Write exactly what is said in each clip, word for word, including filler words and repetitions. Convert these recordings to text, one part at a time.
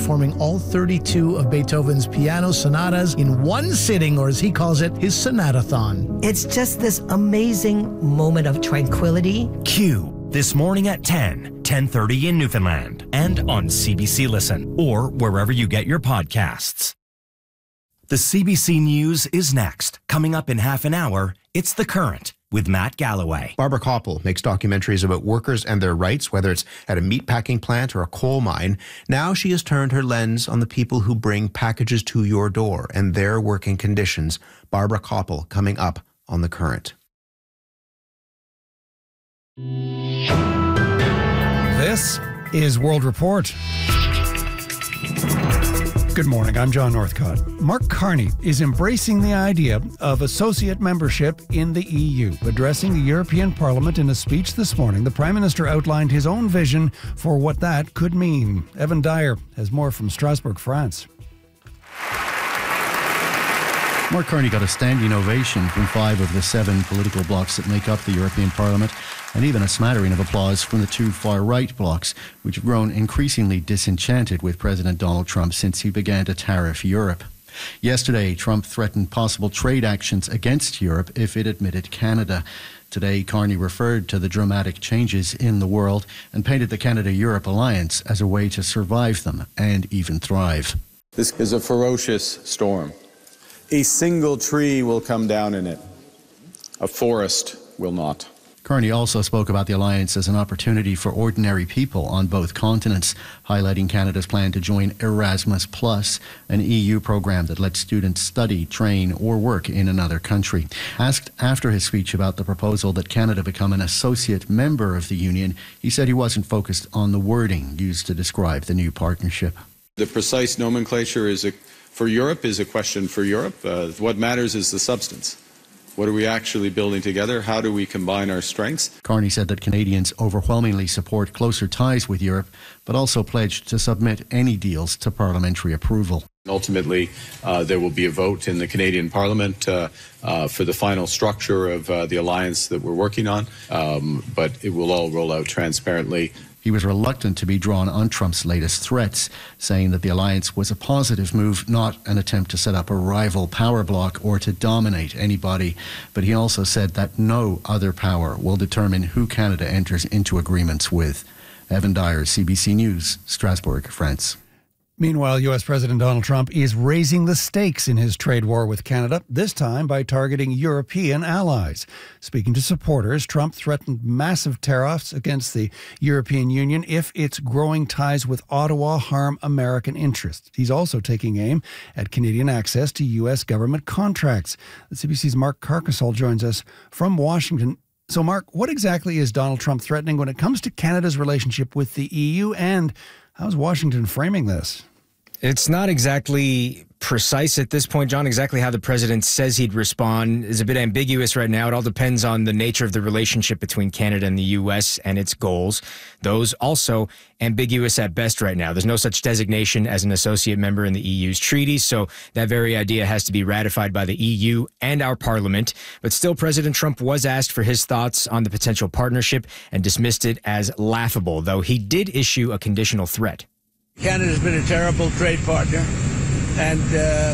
performing all thirty-two of Beethoven's piano sonatas in one sitting, or as he calls it, his sonatathon. It's just this amazing moment of tranquility. Q, this morning at ten, ten thirty in Newfoundland, and on C B C Listen, or wherever you get your podcasts. The C B C News is next. Coming up in half an hour, it's The Current with Matt Galloway. Barbara Koppel makes documentaries about workers and their rights, whether it's at a meatpacking plant or a coal mine. Now she has turned her lens on the people who bring packages to your door and their working conditions. Barbara Koppel coming up on The Current. This is World Report. Good morning, I'm John Northcott. Mark Carney is embracing the idea of associate membership in the E U. Addressing the European Parliament in a speech this morning, the Prime Minister outlined his own vision for what that could mean. Evan Dyer has more from Strasbourg, France. Mark Carney got a standing ovation from five of the seven political blocs that make up the European Parliament, and even a smattering of applause from the two far-right blocs, which have grown increasingly disenchanted with President Donald Trump since he began to tariff Europe. Yesterday, Trump threatened possible trade actions against Europe if it admitted Canada. Today, Carney referred to the dramatic changes in the world and painted the Canada-Europe alliance as a way to survive them and even thrive. This is a ferocious storm. A single tree will come down in it. A forest will not. Carney also spoke about the alliance as an opportunity for ordinary people on both continents, highlighting Canada's plan to join Erasmus Plus, an E U program that lets students study, train, or work in another country. Asked after his speech about the proposal that Canada become an associate member of the Union, he said he wasn't focused on the wording used to describe the new partnership. The precise nomenclature is a, for Europe is a question for Europe. Uh, what matters is the substance. What are we actually building together? How do we combine our strengths? Carney said that Canadians overwhelmingly support closer ties with Europe, but also pledged to submit any deals to parliamentary approval. Ultimately, uh, there will be a vote in the Canadian Parliament uh, uh, for the final structure of uh, the alliance that we're working on, um, but it will all roll out transparently. He was reluctant to be drawn on Trump's latest threats, saying that the alliance was a positive move, not an attempt to set up a rival power bloc or to dominate anybody. But he also said that no other power will determine who Canada enters into agreements with. Evan Dyer, C B C News, Strasbourg, France. Meanwhile, U S President Donald Trump is raising the stakes in his trade war with Canada, this time by targeting European allies. Speaking to supporters, Trump threatened massive tariffs against the European Union if its growing ties with Ottawa harm American interests. He's also taking aim at Canadian access to U S government contracts. The C B C's Mark Carcasole joins us from Washington. So, Mark, what exactly is Donald Trump threatening when it comes to Canada's relationship with the E U, and how's Washington framing this? It's not exactly precise at this point, John. Exactly how the president says he'd respond is a bit ambiguous right now. It all depends on the nature of the relationship between Canada and the U S and its goals. Those also ambiguous at best right now. There's no such designation as an associate member in the E U's treaties, so that very idea has to be ratified by the E U and our parliament. But still, President Trump was asked for his thoughts on the potential partnership and dismissed it as laughable, though he did issue a conditional threat. Canada's been a terrible trade partner, and uh,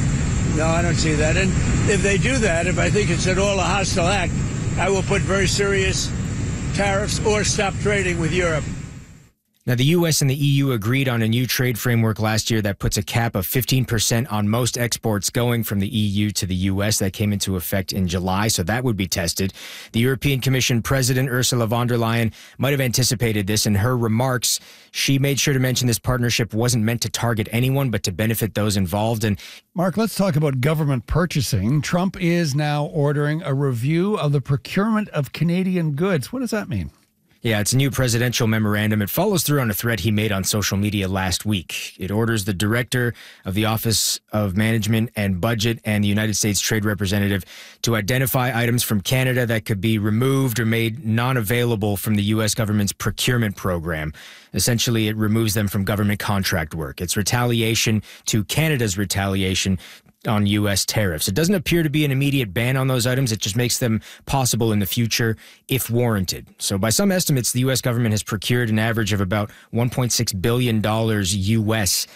no, I don't see that. And if they do that, if I think it's at all a hostile act, I will put very serious tariffs or stop trading with Europe. Now, the U S and the E U agreed on a new trade framework last year that puts a cap of fifteen percent on most exports going from the E U to the U S. That came into effect in July, so that would be tested. The European Commission President Ursula von der Leyen might have anticipated this. In her remarks, she made sure to mention this partnership wasn't meant to target anyone, but to benefit those involved. And Mark, let's talk about government purchasing. Trump is now ordering a review of the procurement of Canadian goods. What does that mean? Yeah, it's a new presidential memorandum. It follows through on a threat he made on social media last week. It orders the director of the Office of Management and Budget and the United States Trade Representative to identify items from Canada that could be removed or made non-available from the U S government's procurement program. Essentially, it removes them from government contract work. It's retaliation to Canada's retaliation on U S tariffs. It doesn't appear to be an immediate ban on those items. It just makes them possible in the future if warranted. So by some estimates, the U S government has procured an average of about one point six billion dollars U S